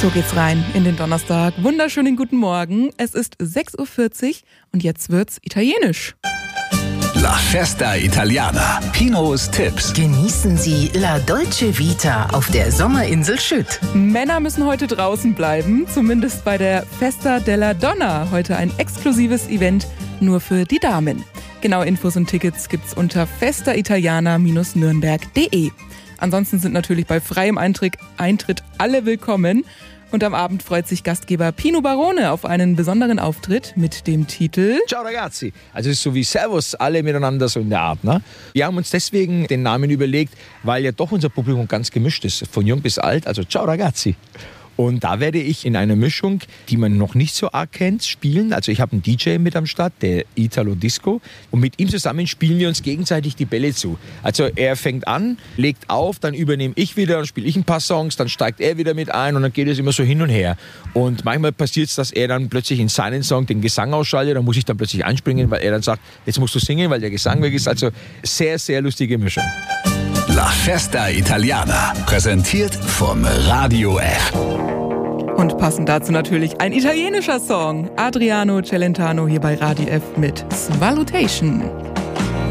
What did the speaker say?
So geht's rein in den Donnerstag. Wunderschönen guten Morgen. Es ist 6.40 Uhr und jetzt wird's italienisch. La Festa Italiana. Pinos Tipps. Genießen Sie La Dolce Vita auf der Sommerinsel Schütt. Männer müssen heute draußen bleiben, zumindest bei der Festa della Donna. Heute ein exklusives Event nur für die Damen. Genaue Infos und Tickets gibt's unter festaitaliana-nürnberg.de. Ansonsten sind natürlich bei freiem Eintritt alle willkommen. Und am Abend freut sich Gastgeber Pino Barone auf einen besonderen Auftritt mit dem Titel Ciao ragazzi. Also es ist so wie Servus, alle miteinander so in der Art. Ne? Wir haben uns deswegen den Namen überlegt, weil ja doch unser Publikum ganz gemischt ist, von jung bis alt. Also Ciao ragazzi. Und da werde ich in einer Mischung, die man noch nicht so arg kennt, spielen. Also ich habe einen DJ mit am Start, der Italo Disco. Und mit ihm zusammen spielen wir uns gegenseitig die Bälle zu. Also er fängt an, legt auf, dann übernehme ich wieder, dann spiele ich ein paar Songs, dann steigt er wieder mit ein und dann geht es immer so hin und her. Und manchmal passiert es, dass er dann plötzlich in seinen Song den Gesang ausschaltet. Da muss ich dann plötzlich einspringen, weil er dann sagt, jetzt musst du singen, weil der Gesang weg ist. Also sehr, sehr lustige Mischung. La Festa Italiana. Präsentiert vom Radio F. Und passend dazu natürlich ein italienischer Song. Adriano Celentano hier bei Radio F mit Svalutation.